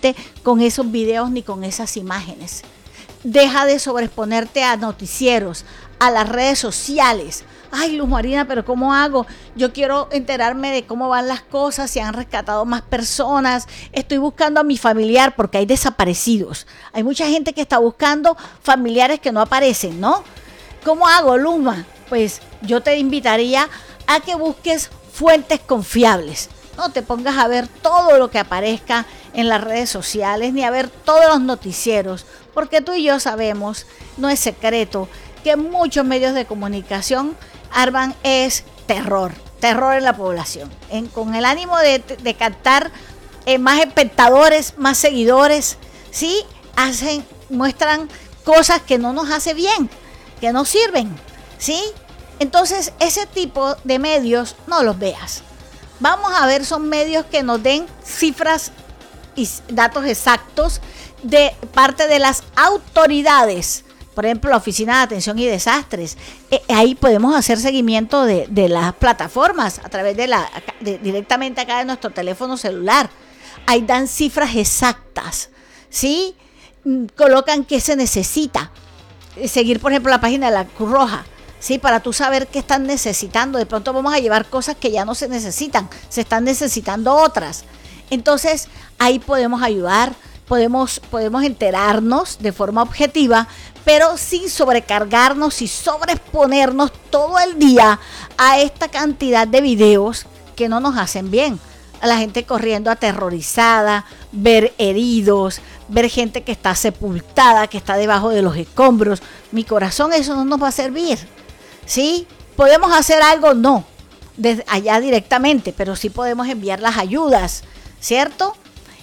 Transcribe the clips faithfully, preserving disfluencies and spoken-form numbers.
solamente con esos videos ni con esas imágenes. Deja de sobreexponerte a noticieros, a las redes sociales. Ay, Luz Marina, pero ¿cómo hago? Yo quiero enterarme de cómo van las cosas, si han rescatado más personas. Estoy buscando a mi familiar porque hay desaparecidos. Hay mucha gente que está buscando familiares que no aparecen, ¿no? ¿Cómo hago, Luzma? Pues yo te invitaría a que busques fuentes confiables. No te pongas a ver todo lo que aparezca en las redes sociales ni a ver todos los noticieros, porque tú y yo sabemos, no es secreto, que muchos medios de comunicación arman es terror, terror en la población, en, con el ánimo de, de captar eh, más espectadores, más seguidores, ¿sí? Hacen, muestran cosas que no nos hace bien, que no sirven, ¿sí? Entonces, ese tipo de medios no los veas. Vamos a ver, son medios que nos den cifras y datos exactos de parte de las autoridades. Por ejemplo, la Oficina de Atención y Desastres. Eh, ahí podemos hacer seguimiento de, de las plataformas a través de la de, directamente acá de nuestro teléfono celular. Ahí dan cifras exactas, ¿sí? Colocan qué se necesita. Seguir, por ejemplo, la página de la Cruz Roja, ¿sí? Para tú saber qué están necesitando. De pronto vamos a llevar cosas que ya no se necesitan, se están necesitando otras. Entonces, ahí podemos ayudar, podemos, podemos enterarnos de forma objetiva, pero sin sobrecargarnos y sobreexponernos todo el día a esta cantidad de videos que no nos hacen bien. A la gente corriendo aterrorizada, ver heridos, ver gente que está sepultada, que está debajo de los escombros. Mi corazón, eso no nos va a servir, ¿sí? ¿Podemos hacer algo? No, desde allá directamente, pero sí podemos enviar las ayudas, ¿cierto?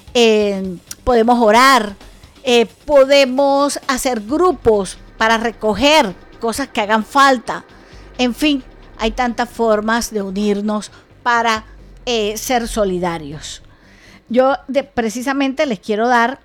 Eh, podemos orar, eh, podemos hacer grupos para recoger cosas que hagan falta. En fin, hay tantas formas de unirnos para eh, ser solidarios. Yo de, precisamente les quiero dar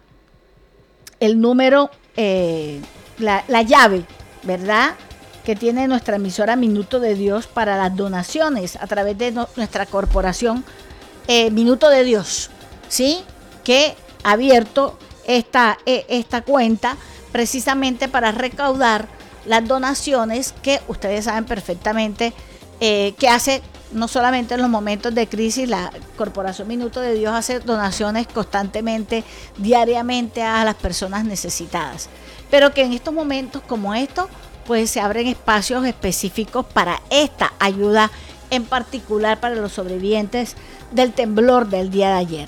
el número, eh, la, la llave, ¿verdad?, que tiene nuestra emisora Minuto de Dios para las donaciones a través de no, nuestra corporación eh, Minuto de Dios, ¿sí? Que ha abierto esta, eh, esta cuenta precisamente para recaudar las donaciones que ustedes saben perfectamente eh, que hace, no solamente en los momentos de crisis, la Corporación Minuto de Dios hace donaciones constantemente, diariamente a las personas necesitadas, pero que en estos momentos como estos, pues se abren espacios específicos para esta ayuda, en particular para los sobrevivientes del temblor del día de ayer.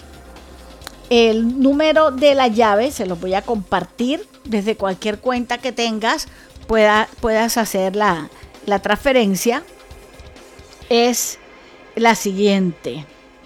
El número de la llave se los voy a compartir desde cualquier cuenta que tengas, pueda, puedas hacer la, la transferencia. Es la siguiente.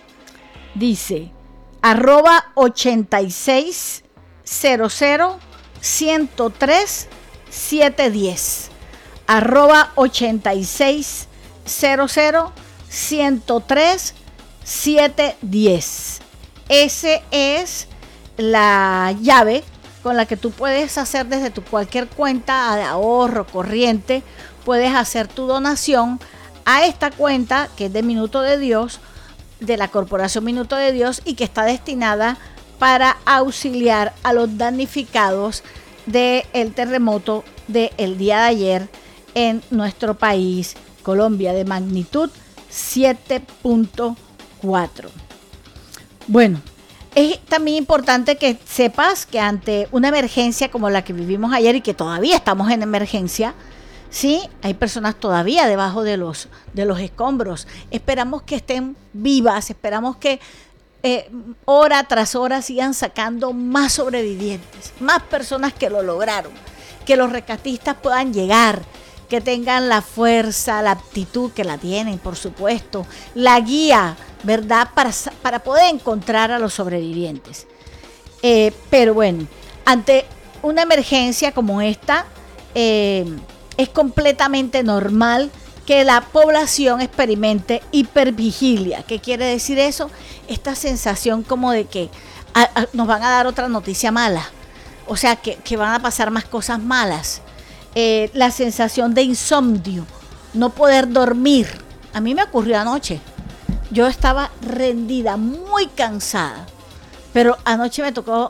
Dice, arroba ochenta y seis cero cero ciento tres siete diez, arroba ochenta y seis cero cero ciento tres siete diez. Ese es la llave con la que tú puedes hacer desde tu cualquier cuenta de ahorro corriente, puedes hacer tu donación a esta cuenta que es de Minuto de Dios, de la Corporación Minuto de Dios, y que está destinada para auxiliar a los damnificados del terremoto del día de ayer en nuestro país, Colombia, de magnitud siete punto cuatro. Bueno, es también importante que sepas que ante una emergencia como la que vivimos ayer y que todavía estamos en emergencia, sí, hay personas todavía debajo de los, de los escombros. Esperamos que estén vivas, esperamos que eh, hora tras hora sigan sacando más sobrevivientes, más personas que lo lograron, que los rescatistas puedan llegar, que tengan la fuerza, la aptitud, que la tienen, por supuesto, la guía, ¿verdad?, para, para poder encontrar a los sobrevivientes. Eh, pero bueno, ante una emergencia como esta, eh, es completamente normal que la población experimente hipervigilia. ¿Qué quiere decir eso? Esta sensación como de que a, a, nos van a dar otra noticia mala, o sea, que, que van a pasar más cosas malas. Eh, la sensación de insomnio, no poder dormir. A mí me ocurrió anoche. Yo estaba rendida, muy cansada, pero anoche me tocó